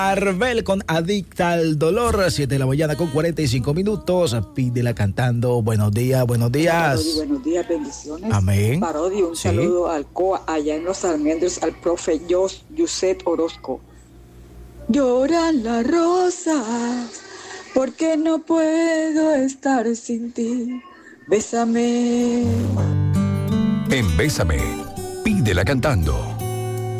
Marvel con Adicta al Dolor, 7 de la mañana con 45 minutos. Pídela cantando. Buenos días, buenos días. Parodi, buenos días, bendiciones. Amén. Parodi, un saludo al COA allá en Los Almendros, al profe Yuset Orozco. Lloran las rosas porque no puedo estar sin ti. Bésame. En Bésame, pídela cantando.